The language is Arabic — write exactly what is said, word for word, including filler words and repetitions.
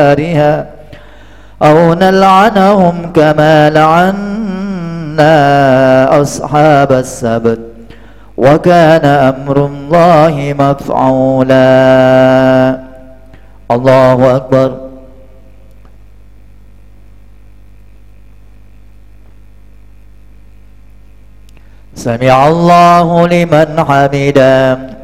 نارها أو نلعنهم كما لعنا أصحاب السبت وكان أمر الله مفعولا. الله أكبر. سمع الله لمن حمده.